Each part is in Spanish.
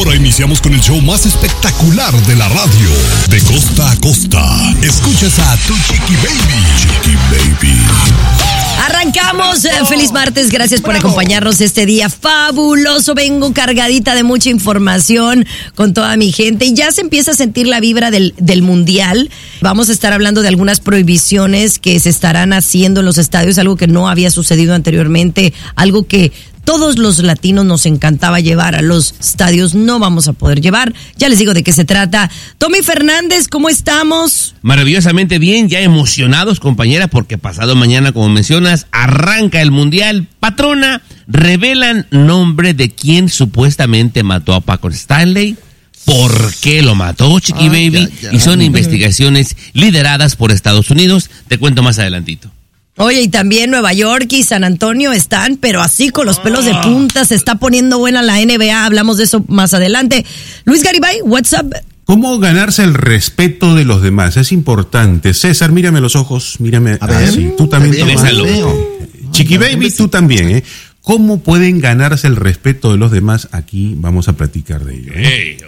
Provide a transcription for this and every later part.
ahora iniciamos con el show más espectacular de la radio. De costa a costa, escuchas a tu Chiqui Baby. Chiqui Baby. Arrancamos, feliz martes, gracias por acompañarnos este día fabuloso. Vengo cargadita de mucha información con toda mi gente y ya se empieza a sentir la vibra del mundial. Vamos a estar hablando de algunas prohibiciones que se estarán haciendo en los estadios, algo que no había sucedido anteriormente, algo que todos los latinos nos encantaba llevar a los estadios, no vamos a poder llevar. Ya les digo de qué se trata. Tommy Fernández, ¿cómo estamos? Maravillosamente bien, ya emocionados, compañera, porque pasado mañana, como mencionas, arranca el Mundial. Patrona, revelan nombre de quien supuestamente mató a Paco Stanley. ¿Por qué lo mató, Chiqui Baby? Y son investigaciones lideradas por Estados Unidos. Te cuento más adelantito. Oye, y también Nueva York y San Antonio están, pero así con los pelos de punta, se está poniendo buena la NBA, hablamos de eso más adelante. Luis Garibay, what's up? ¿Cómo ganarse el respeto de los demás? Es importante. César, mírame a los ojos, mírame. A ver, sí, tú también. Chiqui Baby, tú también, ¿eh? ¿Cómo pueden ganarse el respeto de los demás? Aquí vamos a platicar de ello.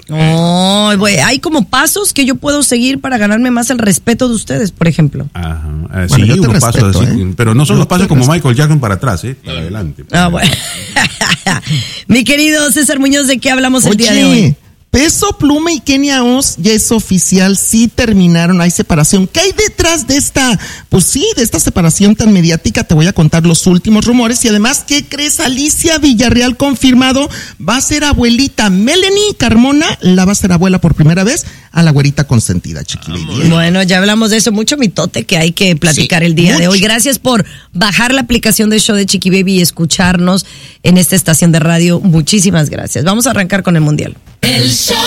Hay como pasos que yo puedo seguir para ganarme más el respeto de ustedes, por ejemplo. Ajá. Bueno, sí, yo te unos respeto, pasos así, pero no son los pasos como Michael Jackson para atrás, para adelante. Bueno. Mi querido César Muñoz, ¿de qué hablamos el día de hoy? Peso Pluma y Kenia Oz ya es oficial, sí terminaron, hay separación. ¿Qué hay detrás de esta, de esta separación tan mediática? Te voy a contar los últimos rumores y además, ¿qué crees? Alicia Villarreal confirmado, va a ser abuelita. Melanie Carmona la va a ser abuela por primera vez a la güerita consentida, Chiqui Baby. Bueno, ya hablamos de eso, mucho mitote que hay que platicar el día de hoy. Gracias por bajar la aplicación del show de Chiqui Baby y escucharnos en esta estación de radio. Muchísimas gracias. Vamos a arrancar con el Mundial. El show